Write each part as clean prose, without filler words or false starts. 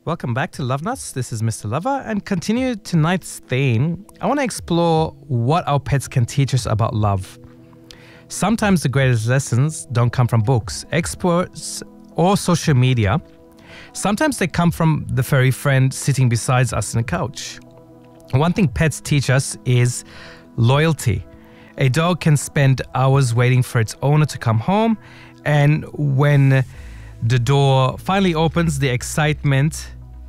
Welcome back to Love Nuts. This is Mr. Lover, and continue tonight's theme. I want to explore what our pets can teach us about love. Sometimes the greatest lessons don't come from books, experts, or social media. Sometimes they come from the furry friend sitting beside us on a couch. One thing pets teach us is loyalty. A dog can spend hours waiting for its owner to come home, and when the door finally opens, the excitement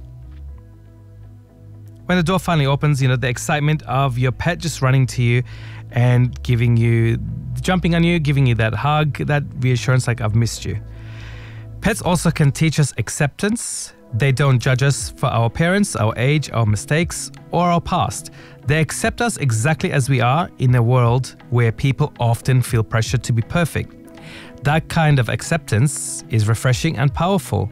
the excitement of your pet just running to you and jumping on you, giving you that hug, that reassurance like I've missed you. Pets also can teach us acceptance. They don't judge us for our appearance, our age, our mistakes, or our past. They accept us exactly as we are in a world where people often feel pressured to be perfect. That kind of acceptance is refreshing and powerful.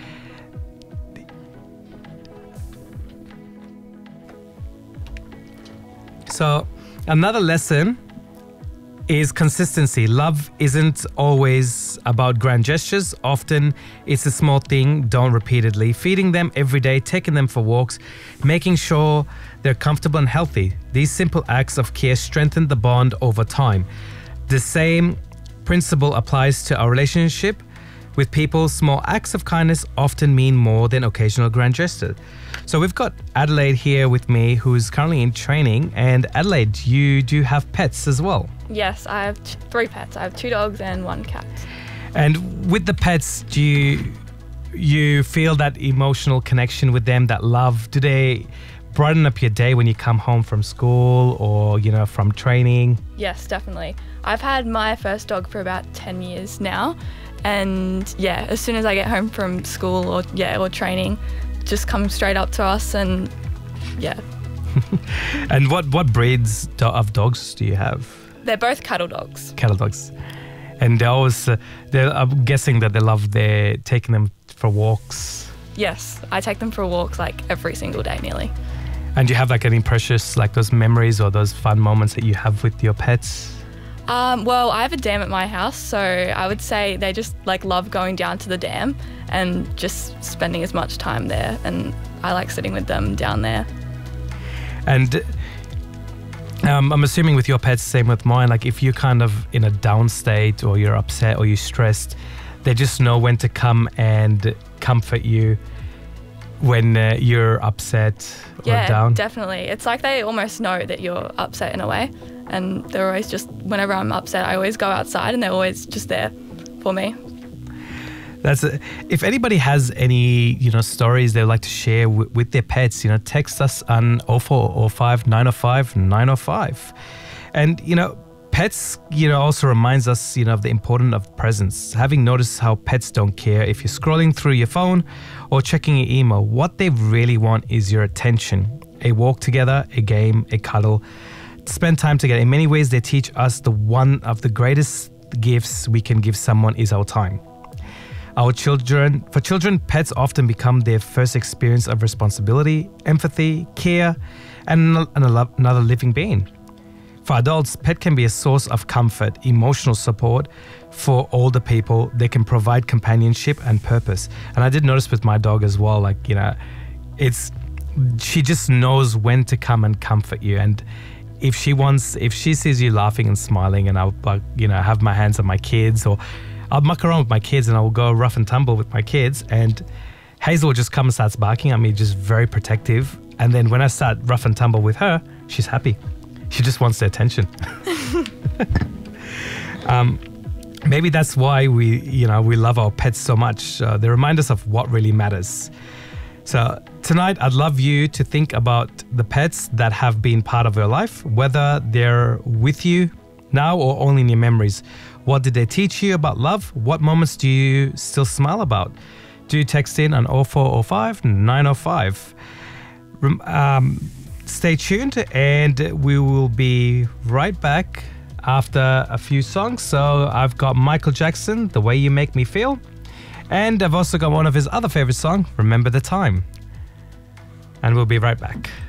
So, another lesson is consistency. Love isn't always about grand gestures. Often it's a small thing done repeatedly. Feeding them every day, taking them for walks, making sure they're comfortable and healthy. These simple acts of care strengthen the bond over time. The same principle applies to our relationship with people. Small acts of kindness often mean more than occasional grand gestures. So we've got Adelaide here with me, who's currently in training. And Adelaide, you do have pets as well. Yes, I have 3 pets. I have 2 dogs and 1 cat. And with the pets, do you feel that emotional connection with them, that love? Do they brighten up your day when you come home from school or, from training? Yes, definitely. I've had my first dog for about 10 years now. And yeah, as soon as I get home from school or training, just come straight up to us and yeah. And what breeds of dogs do you have? They're both cattle dogs. Cattle dogs. And I'm guessing that they love taking them for walks. Yes, I take them for walks like every single day nearly. And do you have any precious those memories or those fun moments that you have with your pets? Well, I have a dam at my house, so I would say they just love going down to the dam and just spending as much time there, and I like sitting with them down there. And I'm assuming with your pets, same with mine, if you're kind of in a down state or you're upset or you're stressed, they just know when to come and comfort you when you're upset or down. Yeah, definitely. It's like they almost know that you're upset in a way, and they're always just, whenever I'm upset, I always go outside and they're always just there for me. If anybody has any stories they'd like to share with their pets, text us on 0405 905 905. And pets also reminds us of the importance of presence. Having noticed how pets don't care if you're scrolling through your phone or checking your email, what they really want is your attention. A walk together, a game, a cuddle, spend time together. In many ways, they teach us one of the greatest gifts we can give someone is our time. For children, pets often become their first experience of responsibility, empathy, care, and another living being. For adults, pet can be a source of comfort, emotional support. For older people, they can provide companionship and purpose. And I did notice with my dog as well, she just knows when to come and comfort you. And if she sees you laughing and smiling, and I'll have my hands on my kids, or I'll muck around with my kids and I will go rough and tumble with my kids, and Hazel will just come and starts barking at me, just very protective. And then when I start rough and tumble with her, she's happy. She just wants the attention. Maybe that's why we love our pets so much. They remind us of what really matters. So tonight, I'd love you to think about the pets that have been part of your life, whether they're with you now or only in your memories. What did they teach you about love? What moments do you still smile about? Do text in on 0405 905. Stay tuned, and we will be right back after a few songs. So I've got Michael Jackson, The Way You Make Me Feel, and I've also got one of his other favorite songs, Remember the Time. And we'll be right back.